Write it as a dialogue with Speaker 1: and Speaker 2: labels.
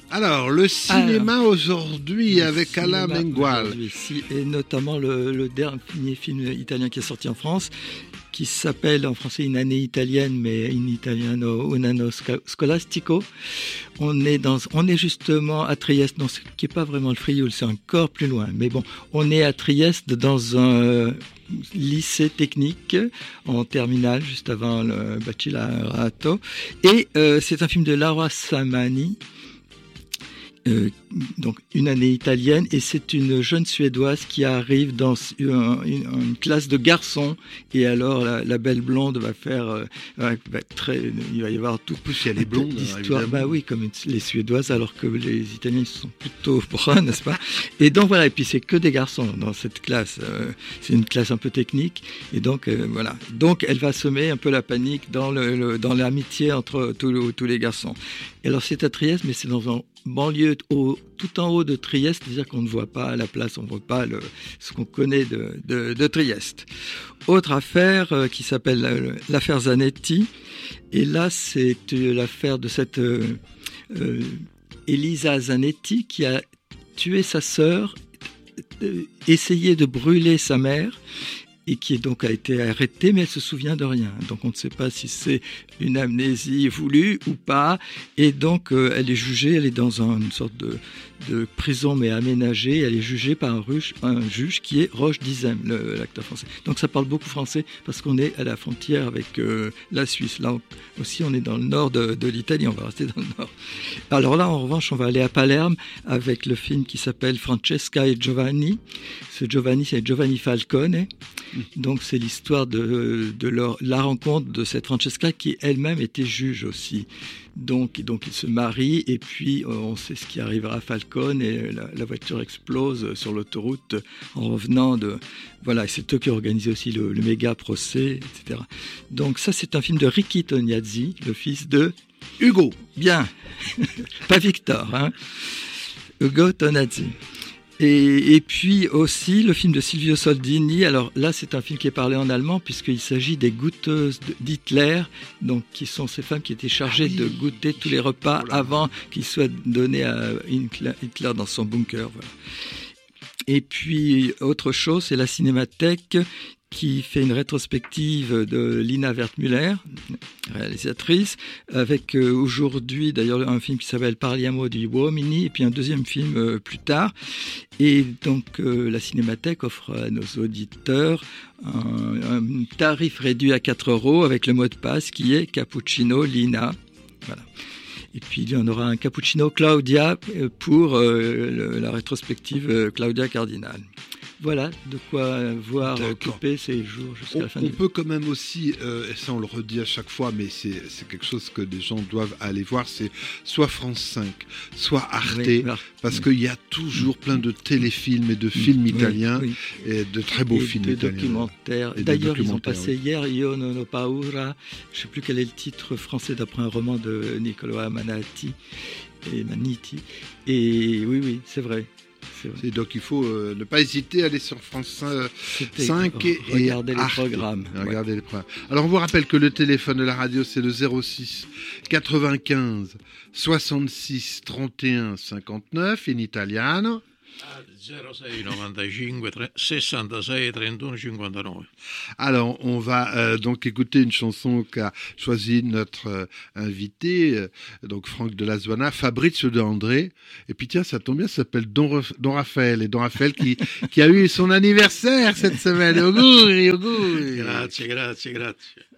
Speaker 1: Alors, le cinéma aujourd'hui avec Alain Mengual.
Speaker 2: Et notamment le dernier film italien qui est sorti en France, qui s'appelle en français In année italienne, mais in italiano un anno scolastico. On est justement à Trieste, non, ce qui est pas vraiment le Frioul, c'est encore plus loin. Mais bon, on est à Trieste dans un lycée technique en terminale, juste avant le bachillerato. Et c'est un film de Laura Samani. Donc une année italienne, et c'est une jeune Suédoise qui arrive dans une classe de garçons, et alors la belle blonde va faire va être très, il va y avoir tout.
Speaker 1: En plus, il y a les blondes
Speaker 2: d'histoire, bah oui, comme les Suédoises, alors que les Italiens sont plutôt bruns, n'est-ce pas? Et donc voilà, et puis c'est que des garçons dans cette classe, c'est une classe un peu technique, et donc voilà, donc elle va semer un peu la panique dans l'amitié entre tous les garçons. Et alors c'est à Trieste, mais c'est dans un banlieue tout en haut de Trieste, c'est-à-dire qu'on ne voit pas la place, on ne voit pas ce qu'on connaît de Trieste. Autre affaire qui s'appelle l'affaire Zanetti, et là c'est l'affaire de cette Elisa Zanetti qui a tué sa sœur, essayé de brûler sa mère, et qui donc a été arrêtée, mais elle se souvient de rien. Donc on ne sait pas si c'est une amnésie voulue ou pas. Et donc elle est jugée, elle est dans une sorte de prison mais aménagée. Elle est jugée par un juge qui est Roche Dizem, l'acteur français. Donc ça parle beaucoup français parce qu'on est à la frontière avec la Suisse. Là aussi on est dans le nord de l'Italie, on va rester dans le nord. Alors là en revanche on va aller à Palerme avec le film qui s'appelle Francesca et Giovanni. Ce Giovanni, c'est Giovanni Falcone. Donc c'est l'histoire de la rencontre de cette Francesca qui elle-même était juge aussi. Donc ils se marient, et puis on sait ce qui arrivera à Falcone, et la voiture explose sur l'autoroute en revenant de... Voilà, et c'est eux qui ont organisé aussi le méga procès, etc. Donc ça c'est un film de Ricky Tognazzi, le fils de Hugo. Bien, pas Victor, hein. Ugo Tognazzi. Et puis aussi le film de Silvio Soldini. Alors là, c'est un film qui est parlé en allemand puisqu'il s'agit des goûteuses d'Hitler, donc qui sont ces femmes qui étaient chargées de goûter tous les repas avant qu'ils soient donnés à Hitler dans son bunker. Voilà. Et puis autre chose, c'est la Cinémathèque qui fait une rétrospective de Lina Wertmüller, réalisatrice, avec aujourd'hui d'ailleurs un film qui s'appelle Parliamo di Uomini, et puis un deuxième film plus tard. Et donc la Cinémathèque offre à nos auditeurs un tarif réduit à 4 € avec le mot de passe qui est Cappuccino Lina. Voilà. Et puis il y en aura un Cappuccino Claudia pour la rétrospective Claudia Cardinal. Voilà de quoi voir occuper ces jours jusqu'à la fin
Speaker 1: On peut quand même aussi, et ça on le redit à chaque fois, mais c'est quelque chose que des gens doivent aller voir, c'est soit France 5, soit Arte, parce qu'il y a toujours plein de téléfilms et de films italiens, et de très beaux films italiens.
Speaker 2: Documentaires. D'ailleurs, ils ont passé hier Io non ho paura, je ne sais plus quel est le titre français d'après un roman de Nicola Maniti. Et oui, c'est vrai.
Speaker 1: Et donc il faut ne pas hésiter à aller sur France 5 et
Speaker 2: regarder les
Speaker 1: Arte.
Speaker 2: programmes.
Speaker 1: Regardez les programmes. Alors on vous rappelle que le téléphone de la radio c'est le 06 95 66 31 59 in italiano.
Speaker 3: 06 95 66 31 59.
Speaker 1: Alors, on va donc écouter une chanson qu'a choisie notre invité, donc Franck de la Zuana, Fabrizio De André. Et puis tiens, ça tombe bien, ça s'appelle Don Raphaël. Et Don Raphaël qui a eu son anniversaire cette semaine. Auguri.
Speaker 3: Grazie.